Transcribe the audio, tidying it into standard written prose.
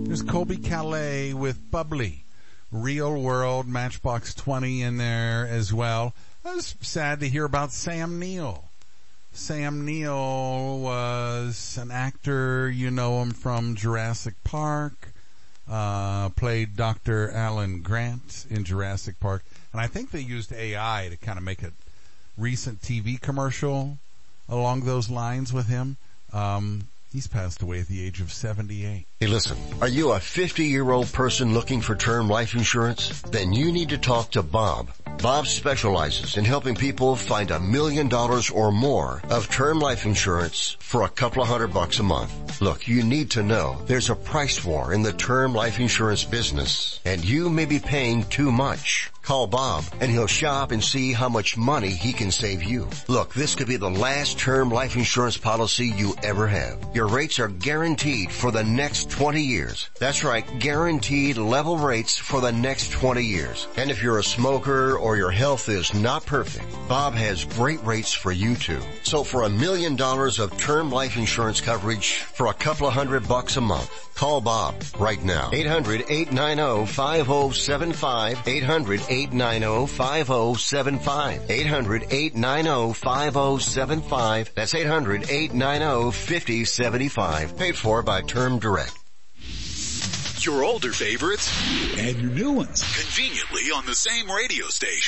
There's Colby Calais with Bubbly. Real World, Matchbox 20 in there as well. I was sad to hear about Sam Neill. Sam Neill was an actor. You know him from Jurassic Park. Played Dr. Alan Grant in Jurassic Park. And I think they used AI to kind of make a recent TV commercial along those lines with him. He's passed away at the age of 78. Hey, listen, are you a 50-year-old person looking for term life insurance? Then you need to talk to Bob. Bob specializes in helping people find $1 million or more of term life insurance for a couple of $100 a month. Look, you need to know there's a price war in the term life insurance business, and you may be paying too much. Call Bob, and he'll shop and see how much money he can save you. Look, this could be the last term life insurance policy you ever have. Your rates are guaranteed for the next 20 years. That's right, guaranteed level rates for the next 20 years. And if you're a smoker or your health is not perfect, Bob has great rates for you too. So for $1 million of term life insurance coverage for a couple of $100 a month, call Bob right now. 800-890-5075. 800-890-5075. 800-890-5075. That's 800-890-5075. Paid for by Term Direct. Your older favorites and your new ones conveniently on the same radio station.